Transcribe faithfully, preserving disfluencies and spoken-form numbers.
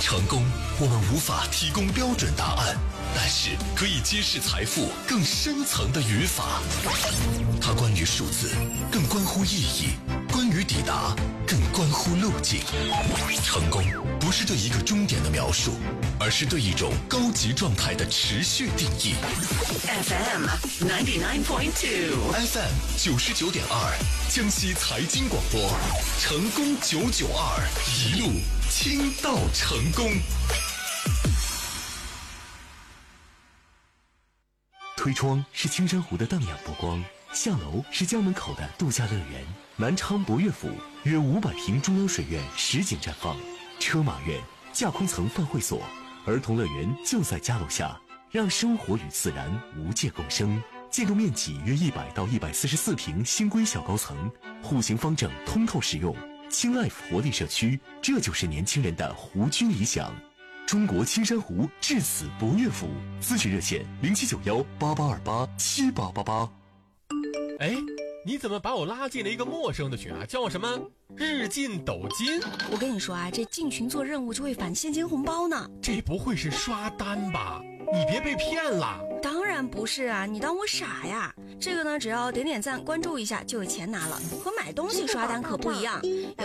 成功，我们无法提供标准答案，但是可以揭示财富更深层的语法。它关于数字，更关乎意义；关于抵达，更关乎路径。成功不是对一个终点的描述，而是对一种高级状态的持续定义。 F M ninety-nine point two F M 九十九点二，江西财经广播，成功九九二，一路倾到成功。 推窗是青山湖的荡漾波光，下楼是家门口的度假乐园。南昌博悦府约五百平中央水院实景绽放，车马院、架空层饭会所、儿童乐园就在家楼下，让生活与自然无界共生。建筑面积约一百到一百四十四平，新规小高层，户型方正，通透实用。轻 life 活力社区，这就是年轻人的湖居理想。中国青山湖至此博悦府，咨询热线零七九幺八八二八七八八八。 哎，你怎么把我拉进了一个陌生的群啊？叫什么日进斗金？ 我跟你说啊，这进群做任务就会返现金红包呢。 这不会是刷单吧？你别被骗了。 当然不是啊，你当我傻呀？这个呢，只要点点赞关注一下就有钱拿了，和买东西刷单可不一样。